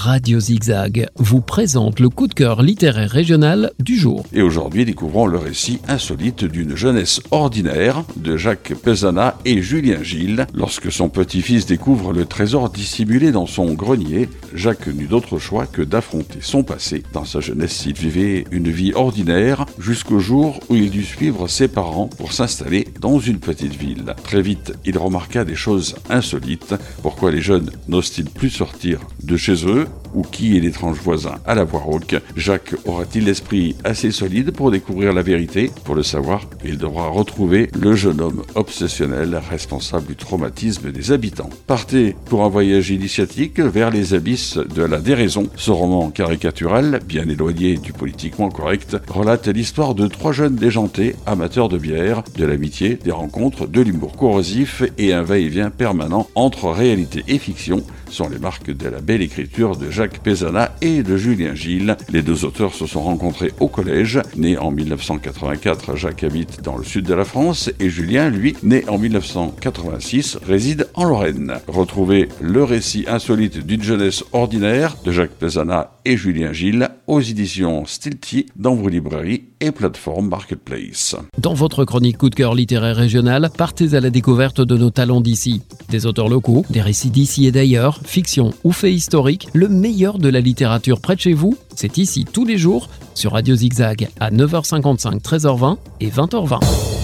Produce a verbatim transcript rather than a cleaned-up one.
Radio Zigzag vous présente le coup de cœur littéraire régional du jour. Et aujourd'hui, découvrons le récit insolite d'une jeunesse ordinaire de Jacques Pezzana et Julien Gilles. Lorsque son petit-fils découvre le trésor dissimulé dans son grenier, Jacques n'eut d'autre choix que d'affronter son passé. Dans sa jeunesse, il vivait une vie ordinaire jusqu'au jour où il dut suivre ses parents pour s'installer dans une petite ville. Très vite, il remarqua des choses insolites. Pourquoi les jeunes n'osent-ils plus sortir de chez eux? Ou qui est l'étrange voisin à la voix rauque? Jacques aura-t-il l'esprit assez solide pour découvrir la vérité? Pour le savoir, il devra retrouver le jeune homme obsessionnel responsable du traumatisme des habitants. Partez pour un voyage initiatique vers les abysses de la déraison. Ce roman caricatural, bien éloigné du politiquement correct, relate l'histoire de trois jeunes déjantés, amateurs de bière, de l'amitié, des rencontres, de l'humour corrosif et un va-et-vient permanent entre réalité et fiction sont les marques de la belle écriture de Jacques Pezzana et de Julien Gilles. Les deux auteurs se sont rencontrés au collège. Né en dix-neuf cent quatre-vingt-quatre, Jacques habite dans le sud de la France et Julien, lui, né en dix-neuf cent quatre-vingt-six, réside en Lorraine. Retrouvez le récit insolite d'une jeunesse ordinaire de Jacques Pezzana et Julien Gilles aux éditions Stilty dans vos librairies et plateformes Marketplace. Dans votre chronique coup de cœur littéraire régional, partez à la découverte de nos talents d'ici. Des auteurs locaux, des récits d'ici et d'ailleurs, fiction ou faits historiques, le meilleur de la littérature près de chez vous, c'est ici tous les jours sur Radio Zigzag à neuf heures cinquante-cinq, treize heures vingt et vingt heures vingt.